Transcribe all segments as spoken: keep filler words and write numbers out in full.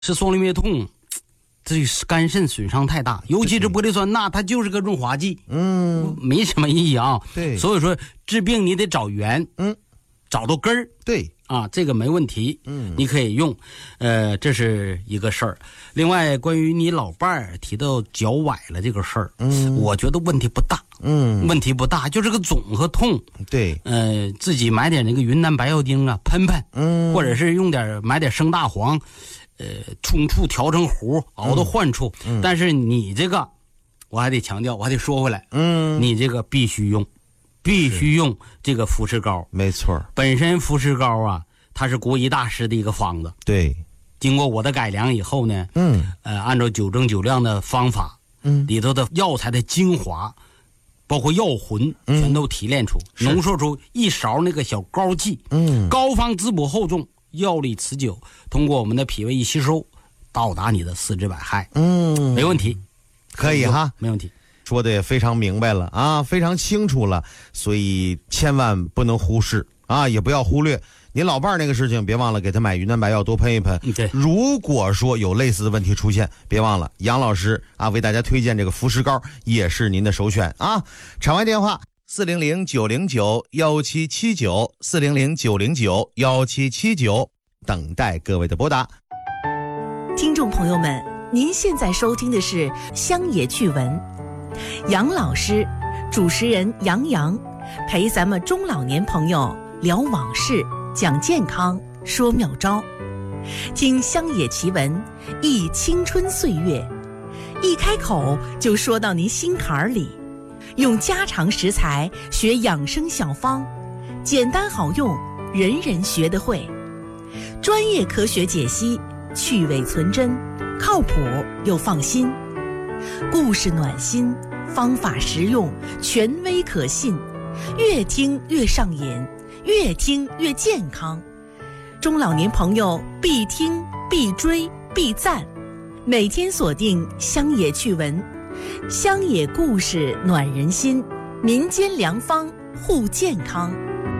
吃双氯灭痛，这肝肾损伤太大，尤其是玻璃酸钠，它就是个润滑剂， 嗯， 没什么意义啊。 对， 所以说治病你得找源， 嗯， 找到根儿。 对。 啊，这个没问题， 嗯， 你可以用，呃，这是一个事儿。另外，关于你老伴儿提到脚崴了这个事儿， 嗯， 我觉得问题不大， 嗯， 问题不大，就是个肿和痛， 对， 呃，自己买点那个云南白药精啊，喷喷， 嗯， 或者是用点买点生大黄，呃，冲处调成糊，熬到患处。 嗯， 但是你这个，我还得强调，我还得说回来， 嗯， 你这个必须用。必须用这个浮石膏， 没错。 本身浮石膏啊，它是国医大师的一个方子， 对。 经过我的改良以后呢， 嗯， 呃，按照九蒸九晾的方法， 嗯， 里头的药材的精华，包括药魂，全都提炼出，嗯、浓缩出一勺那个小膏剂， 嗯， 膏方滋补厚重，药力持久，通过我们的脾胃一吸收，到达你的四肢百骸， 嗯， 没问题， 可以哈， 没问题。 说的也非常明白了啊，非常清楚了，所以千万不能忽视啊，也不要忽略您老伴儿那个事情，别忘了给他买云南白药多喷一喷。 对， 如果说有类似的问题出现，别忘了杨老师啊为大家推荐这个浮石膏也是您的首选啊。场外电话四零零九零九幺七七九四零零九零九幺七七九，等待各位的拨打。 听众朋友们，您现在收听的是乡野趣闻。杨老师，主持人杨洋，陪咱们中老年朋友聊往事，讲健康，说妙招。听乡野奇闻，忆青春岁月，一开口就说到您心坎里。用家常食材学养生小方，简单好用，人人学得会。专业科学解析，去伪存真，靠谱又放心。故事暖心，方法实用，权威可信，越听越上瘾，越听越健康。中老年朋友必听必追必赞，每天锁定乡野趣闻，乡野故事暖人心，民间良方护健康。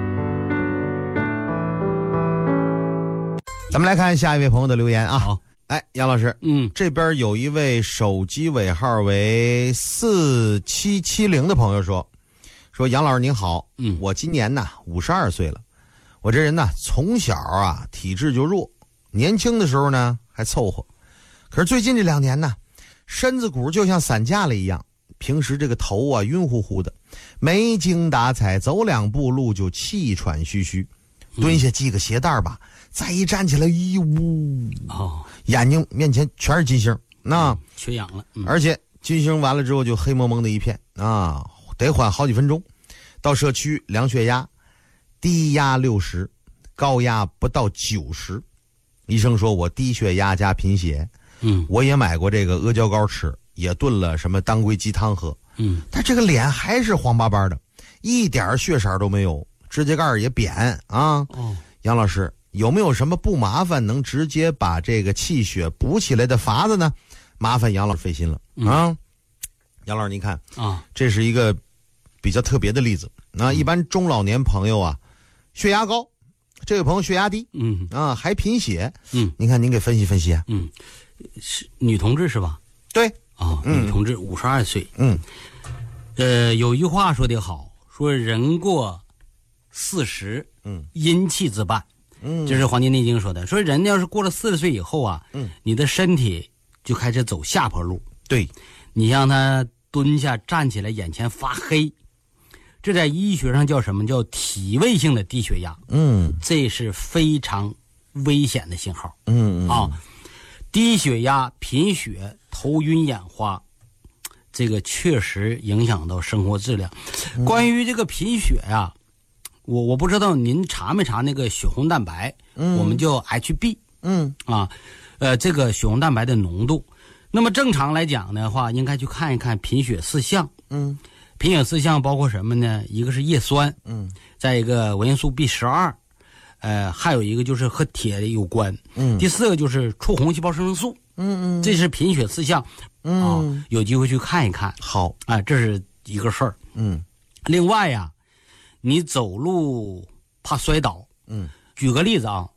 咱们来看下一位朋友的留言啊。 好， 哎，杨老师， 嗯， 这边有一位手机尾号为四七七零的朋友说，说杨老师您好， 嗯， 我今年呢五十二岁了，我这人呢从小啊体质就弱，年轻的时候呢还凑合，可是最近这两年呢，身子骨就像散架了一样，平时这个头啊晕乎乎的，没精打采，走两步路就气喘吁吁，蹲下系个鞋带吧，再一站起来，一呜， 哦， 眼睛面前全是金星，那、 嗯、缺氧了、嗯， 而且金星完了之后就黑蒙蒙的一片啊，得缓好几分钟。到社区量血压，低压六十，高压不到九十，医生说我低血压加贫血。 嗯， 我也买过这个阿胶膏吃，也炖了什么当归鸡汤喝。 嗯， 但这个脸还是黄巴巴的，一点血色都没有，指甲盖也扁啊。 哦， 杨老师有没有什么不麻烦能直接把这个气血补起来的法子呢？麻烦杨老师费心了啊。嗯、杨老师您看啊， 这是一个比较特别的例子。那、嗯、一般中老年朋友啊，血压高，这位朋友血压低， 嗯啊还贫血， 嗯， 您看您给分析分析啊。 嗯，是女同志是吧？ 对啊、哦，女同志五十二岁。 嗯， 呃，有一句话说得好，说人过四十， 嗯， 阴气自半。 嗯， 这是《黄帝内经》说的，说人要是过了四十岁以后啊， 嗯， 你的身体就开始走下坡路。 对， 你让他蹲下站起来，眼前发黑，这在医学上叫什么？叫体位性的低血压。 嗯， 这是非常危险的信号。 嗯嗯啊，低血压、贫血、头晕眼花，这个确实影响到生活质量。嗯、关于这个贫血呀、啊，我我不知道您查没查那个血红蛋白， 嗯、 我们叫 H B， 嗯啊，呃，这个血红蛋白的浓度。那么正常来讲的话，应该去看一看贫血四项。 嗯， 贫血四项包括什么呢？一个是叶酸， 嗯，再一个维生素 B 十二，呃，还有一个就是和铁有关。 嗯， 第四个就是促红细胞生成素。 嗯嗯， 这是贫血四项。 嗯、 啊，有机会去看一看。 好， 啊，这是一个事儿。 嗯， 另外呀，你走路怕摔倒。 嗯， 举个例子啊，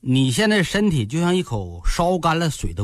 你现在身体就像一口烧干了水的